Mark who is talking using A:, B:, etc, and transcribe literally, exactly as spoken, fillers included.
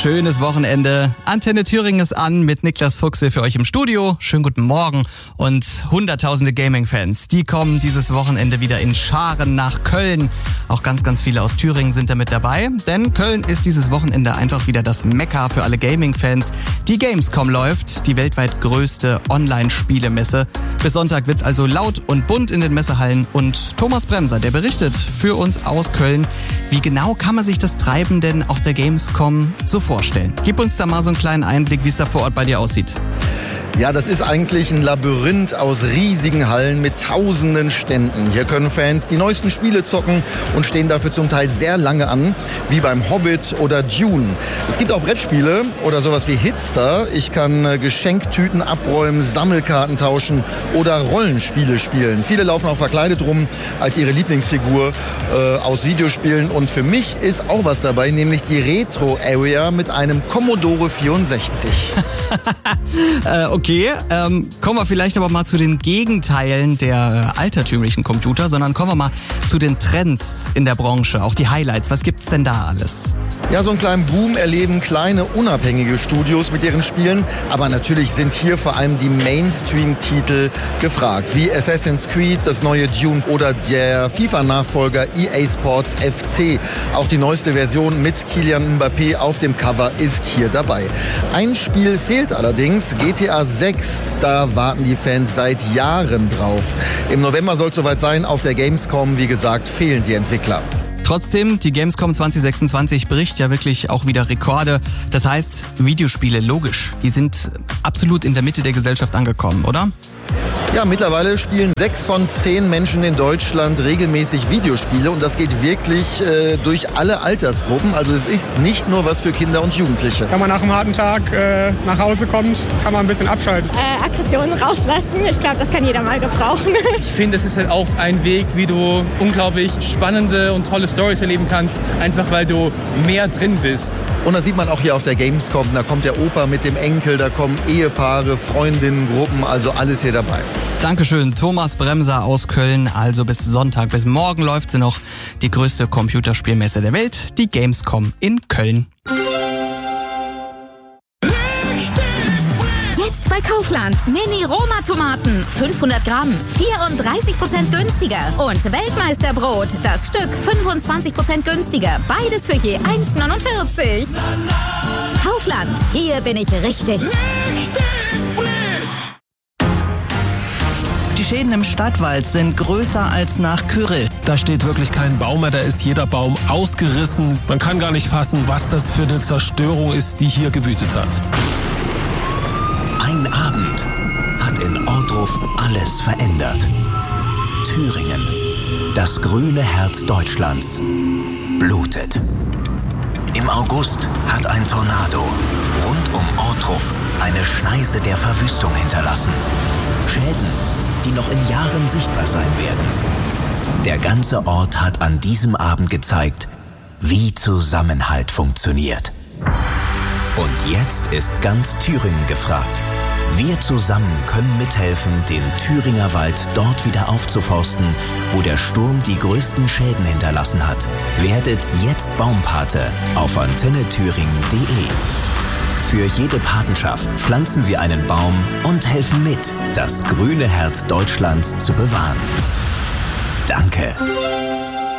A: schönes Wochenende. Antenne Thüringen ist an mit Niklas Fuchse für euch im Studio. Schönen guten Morgen. Und hunderttausende Gaming-Fans, die kommen dieses Wochenende wieder in Scharen nach Köln. Auch ganz, ganz viele aus Thüringen sind da mit dabei. Denn Köln ist dieses Wochenende einfach wieder das Mekka für alle Gaming-Fans. Die Gamescom läuft, die weltweit größte Online-Spielemesse. Bis Sonntag wird's also laut und bunt in den Messehallen. Und Thomas Bremser, der berichtet für uns aus Köln. Wie genau kann man sich das Treiben denn auf der Gamescom so vorstellen? Gib uns da mal so einen kleinen Einblick, wie es da vor Ort bei dir aussieht.
B: Ja, das ist eigentlich ein Labyrinth aus riesigen Hallen mit tausenden Ständen. Hier können Fans die neuesten Spiele zocken und stehen dafür zum Teil sehr lange an, wie beim Hobbit oder Dune. Es gibt auch Brettspiele oder sowas wie Hitster. Ich kann äh, Geschenktüten abräumen, Sammelkarten tauschen oder Rollenspiele spielen. Viele laufen auch verkleidet rum als ihre Lieblingsfigur äh, aus Videospielen. Und für mich ist auch was dabei, nämlich die Retro-Area mit einem Commodore vierundsechzig.
A: äh, okay, ähm, kommen wir vielleicht aber mal zu den Gegenteilen der äh, altertümlichen Computer, sondern kommen wir mal zu den Trends in der Branche, auch die Highlights. Was gibt's denn da alles?
B: Ja, so einen kleinen Boom erleben kleine, unabhängige Studios mit ihren Spielen. Aber natürlich sind hier vor allem die Mainstream-Titel gefragt, wie Assassin's Creed, das neue Dune oder der FIFA-Nachfolger E A Sports F C. Auch die neueste Version mit Kylian Mbappé auf dem Cover ist hier dabei. Ein Spiel fehlt allerdings, G T A sechs. Da warten die Fans seit Jahren drauf. Im November soll es soweit sein. Auf der Gamescom, wie gesagt, fehlen die Entwickler.
A: Trotzdem, die Gamescom zwanzig sechsundzwanzig bricht ja wirklich auch wieder Rekorde. Das heißt, Videospiele, logisch, die sind absolut in der Mitte der Gesellschaft angekommen, oder?
B: Ja, mittlerweile spielen sechs von zehn Menschen in Deutschland regelmäßig Videospiele und das geht wirklich äh, durch alle Altersgruppen. Also es ist nicht nur was für Kinder und Jugendliche.
C: Wenn man nach einem harten Tag äh, nach Hause kommt, kann man ein bisschen abschalten.
D: Äh, Aggressionen rauslassen, ich glaube, das kann jeder mal gebrauchen.
E: Ich finde, es ist halt auch ein Weg, wie du unglaublich spannende und tolle Storys erleben kannst, einfach weil du mehr drin bist.
B: Und das sieht man auch hier auf der Gamescom. Da kommt der Opa mit dem Enkel, da kommen Ehepaare, Freundinnengruppen, also alles hier dabei.
A: Dankeschön, Thomas Bremser aus Köln. Also bis Sonntag, bis morgen läuft sie noch. Die größte Computerspielmesse der Welt, die Gamescom in Köln.
F: Jetzt bei Kaufland. Mini-Roma-Tomaten. fünfhundert Gramm. vierunddreißig Prozent günstiger. Und Weltmeisterbrot. Das Stück fünfundzwanzig Prozent günstiger. Beides für je eins neunundvierzig. Kaufland. Hier bin ich richtig.
G: Die Schäden im Stadtwald sind größer als nach Kyrill.
H: Da steht wirklich kein Baum mehr, da ist jeder Baum ausgerissen. Man kann gar nicht fassen, was das für eine Zerstörung ist, die hier gewütet hat.
I: Ein Abend hat in Ohrdruf alles verändert. Thüringen, das grüne Herz Deutschlands, blutet. Im August hat ein Tornado rund um Ohrdruf eine Schneise der Verwüstung hinterlassen. Schäden, die noch in Jahren sichtbar sein werden. Der ganze Ort hat an diesem Abend gezeigt, wie Zusammenhalt funktioniert. Und jetzt ist ganz Thüringen gefragt. Wir zusammen können mithelfen, den Thüringer Wald dort wieder aufzuforsten, wo der Sturm die größten Schäden hinterlassen hat. Werdet jetzt Baumpate auf antenne thüringen punkt de. Für jede Patenschaft pflanzen wir einen Baum und helfen mit, das grüne Herz Deutschlands zu bewahren. Danke.